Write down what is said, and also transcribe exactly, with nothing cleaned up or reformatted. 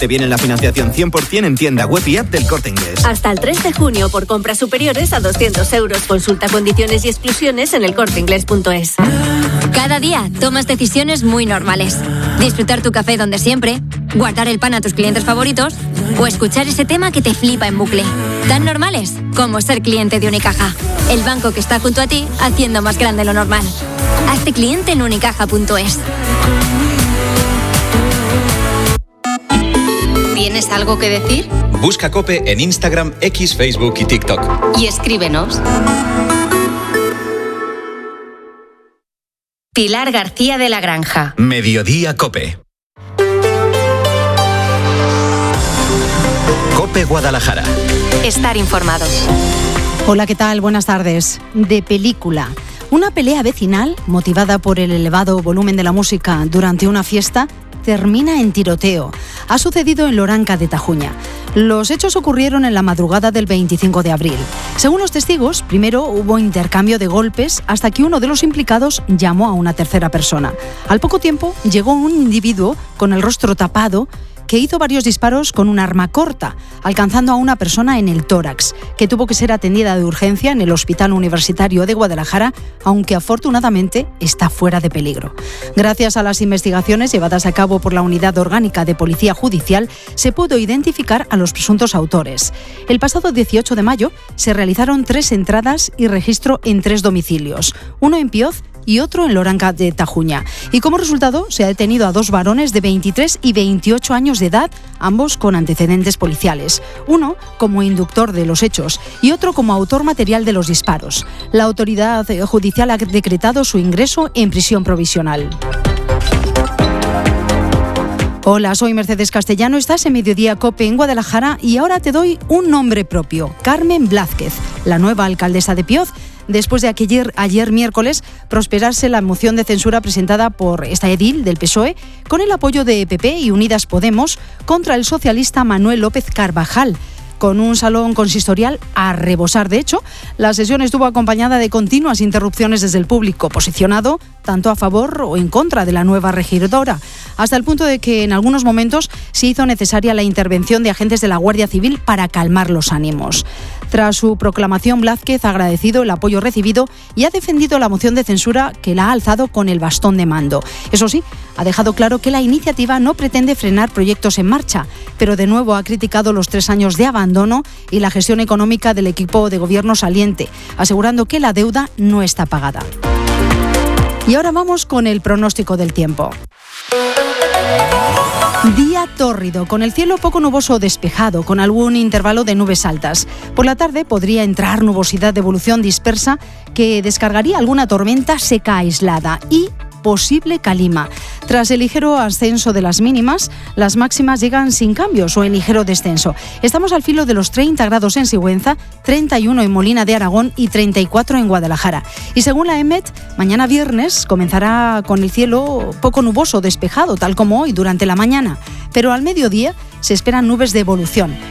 Te viene la financiación cien por ciento en tienda web y app del Corte Inglés. Hasta el tres de junio por compras superiores a doscientos euros. Consulta condiciones y exclusiones en el corte inglés punto es. Cada día tomas decisiones muy normales. Disfrutar tu café donde siempre, guardar el pan a tus clientes favoritos o escuchar ese tema que te flipa en bucle. Tan normales como ser cliente de Unicaja. El banco que está junto a ti haciendo más grande lo normal. Hazte cliente en unicaja punto es. ¿Tienes algo que decir? Busca COPE en Instagram, X, Facebook y TikTok. Y escríbenos. Pilar García de la Granja. Mediodía COPE. COPE Guadalajara. Estar informados. Hola, ¿qué tal? Buenas tardes. De película. Una pelea vecinal, motivada por el elevado volumen de la música durante una fiesta, termina en tiroteo. Ha sucedido en Loranca de Tajuña. Los hechos ocurrieron en la madrugada del veinticinco de abril. Según los testigos, primero hubo intercambio de golpes hasta que uno de los implicados llamó a una tercera persona. Al poco tiempo llegó un individuo con el rostro tapado que hizo varios disparos con un arma corta, alcanzando a una persona en el tórax, que tuvo que ser atendida de urgencia en el Hospital Universitario de Guadalajara, aunque afortunadamente está fuera de peligro. Gracias a las investigaciones llevadas a cabo por la Unidad Orgánica de Policía Judicial, se pudo identificar a los presuntos autores. El pasado dieciocho de mayo se realizaron tres entradas y registro en tres domicilios, uno en Pioz y otro en Loranca de Tajuña. Y como resultado se ha detenido a dos varones de veintitrés y veintiocho años de edad, ambos con antecedentes policiales. Uno como inductor de los hechos y otro como autor material de los disparos. La autoridad judicial ha decretado su ingreso en prisión provisional. Hola, soy Mercedes Castellano, estás en Mediodía COPE en Guadalajara y ahora te doy un nombre propio, Carmen Blázquez, la nueva alcaldesa de Pioz, después de que ayer, ayer miércoles prosperase la moción de censura presentada por esta edil del P S O E con el apoyo de P P y Unidas Podemos contra el socialista Manuel López Carvajal. Con un salón consistorial a rebosar. De hecho, la sesión estuvo acompañada de continuas interrupciones desde el público, posicionado tanto a favor o en contra de la nueva regidora, hasta el punto de que en algunos momentos se hizo necesaria la intervención de agentes de la Guardia Civil para calmar los ánimos. Tras su proclamación, Blázquez ha agradecido el apoyo recibido y ha defendido la moción de censura que la ha alzado con el bastón de mando. Eso sí, ha dejado claro que la iniciativa no pretende frenar proyectos en marcha, pero de nuevo ha criticado los tres años de abandono y la gestión económica del equipo de gobierno saliente, asegurando que la deuda no está pagada. Y ahora vamos con el pronóstico del tiempo. Día tórrido, con el cielo poco nuboso o despejado, con algún intervalo de nubes altas. Por la tarde podría entrar nubosidad de evolución dispersa que descargaría alguna tormenta seca aislada y posible calima. Tras el ligero ascenso de las mínimas, las máximas llegan sin cambios o en ligero descenso. Estamos al filo de los treinta grados en Sigüenza, treinta y uno en Molina de Aragón y treinta y cuatro en Guadalajara. Y según la EMET, mañana viernes comenzará con el cielo poco nuboso, despejado, tal como hoy durante la mañana. Pero al mediodía se esperan nubes de evolución.